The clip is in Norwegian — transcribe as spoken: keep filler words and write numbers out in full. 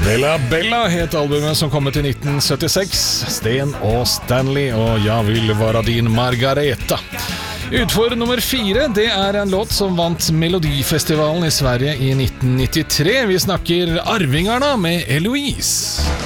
Bella Bella het albumet som kom ut i nitten syttiseks. Sten og Stanley og Jeg vil være din Margareta. Utfor nummer fire, det er en låt som vant Melodifestivalen i Sverige i nitten nittitre. Vi snakker Arvingarna med Eloise.